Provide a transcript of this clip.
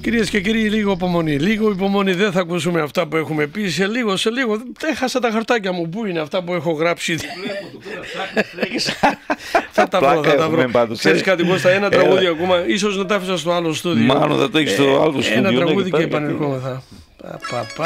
Κυρίες και κύριοι, λίγο υπομονή. Λίγο υπομονή, δεν θα ακούσουμε αυτά που έχουμε πει. Σε λίγο. Έχασα τα χαρτάκια μου. Πού είναι αυτά που έχω γράψει? Θα τα βρω. Ξέρεις κάτι, Κώστα, ένα τραγούδι ακόμα. Ίσως να τα άφησα στο άλλο στούντιο. Μάλλον θα το έχεις στο άλλο στούντιο. Ένα τραγούδι και επανερχόμεθα.